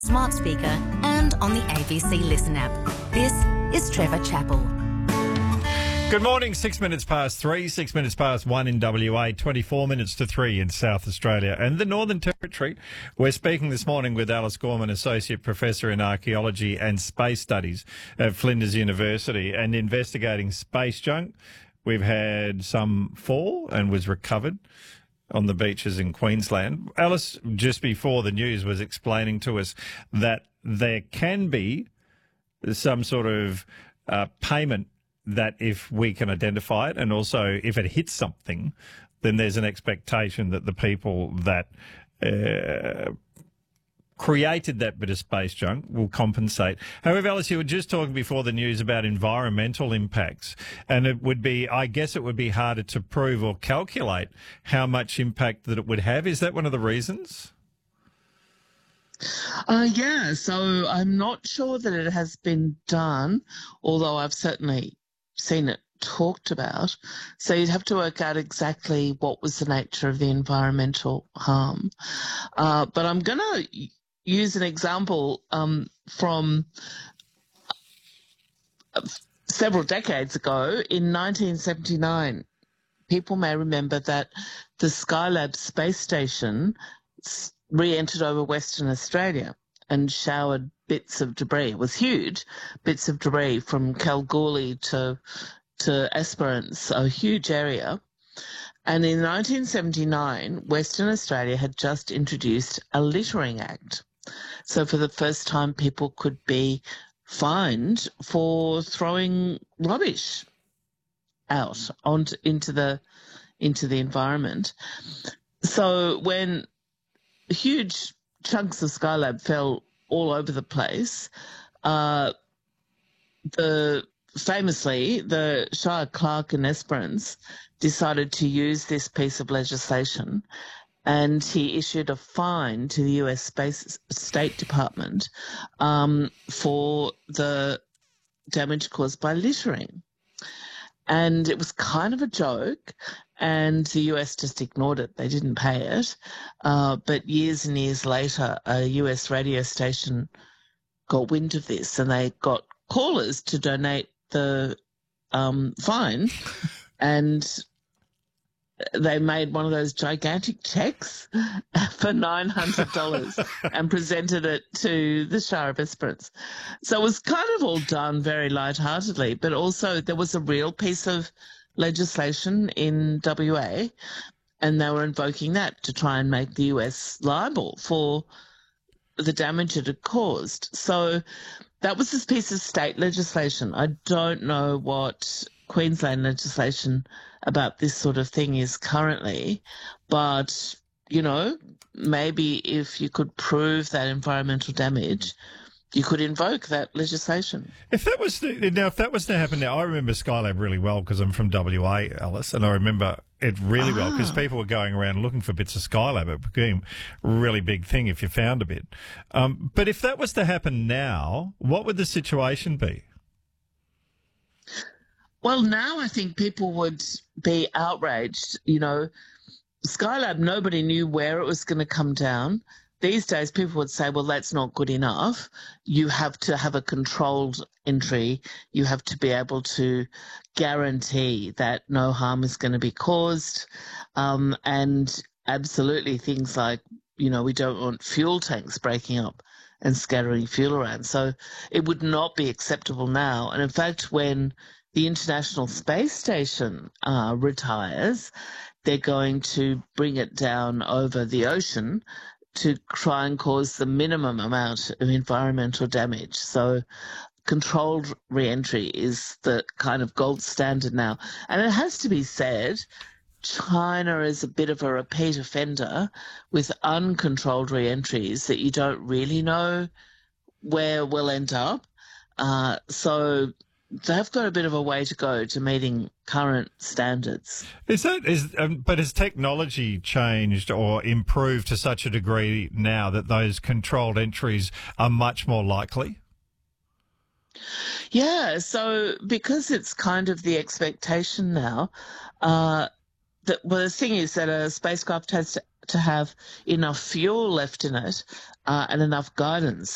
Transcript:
smart speaker and on the ABC Listen app. This is Trevor Chappell. Good morning, 6 minutes past 3, 6 minutes past 1 in WA, 24 minutes to 3 in South Australia and the Northern Territory. We're speaking this morning with Alice Gorman, Associate Professor in Archaeology and Space Studies at Flinders University, and investigating space junk. We've had some fall and was recovered on the beaches in Queensland. Alice, just before the news, was explaining to us that there can be some sort of payment that if we can identify it, and also if it hits something, then there's an expectation that the people that created that bit of space junk will compensate. However, Alice, you were just talking before the news about environmental impacts, and it would be, I guess it would be harder to prove or calculate how much impact that it would have. Is that one of the reasons? Yeah, so I'm not sure that it has been done, although I've certainly seen it talked about. So you'd have to work out exactly what was the nature of the environmental harm. But I'm going to use an example from several decades ago. In 1979, people may remember that the Skylab space station re-entered over Western Australia and showered bits of debris. It was huge, bits of debris from Kalgoorlie to Esperance, a huge area. And in 1979, Western Australia had just introduced a littering act. So for the first time, people could be fined for throwing rubbish out into the environment. So when huge chunks of Skylab fell all over the place, famously, the Shire Clerk in Esperance decided to use this piece of legislation, and he issued a fine to the US State Department for the damage caused by littering. And it was kind of a joke, and the US just ignored it. They didn't pay it. But years and years later, a US radio station got wind of this, and they got callers to donate the fine, and they made one of those gigantic checks for $900 and presented it to the Shire of Esperance. So it was kind of all done very lightheartedly, but also there was a real piece of legislation in WA, and they were invoking that to try and make the US liable for the damage it had caused. So that was this piece of state legislation. I don't know what Queensland legislation about this sort of thing is currently, but, you know, maybe if you could prove that environmental damage, you could invoke that legislation. If that was to happen now, I remember Skylab really well because I'm from WA, Alice, and I remember it really well because people were going around looking for bits of Skylab. It became a really big thing if you found a bit. But if that was to happen now, what would the situation be? Well, now I think people would be outraged. You know, Skylab, nobody knew where it was going to come down. These days, people would say, well, that's not good enough. You have to have a controlled entry. You have to be able to guarantee that no harm is going to be caused. And absolutely things like, you know, we don't want fuel tanks breaking up and scattering fuel around. So it would not be acceptable now. And in fact, when the International Space Station retires, they're going to bring it down over the ocean to try and cause the minimum amount of environmental damage. So controlled re-entry is the kind of gold standard now. And it has to be said, China is a bit of a repeat offender with uncontrolled re-entries that you don't really know where we'll end up. So they've got a bit of a way to go to meeting current standards. But has technology changed or improved to such a degree now that those controlled entries are much more likely? Yeah, so because it's kind of the expectation now, the thing is that a spacecraft has to have enough fuel left in it and enough guidance.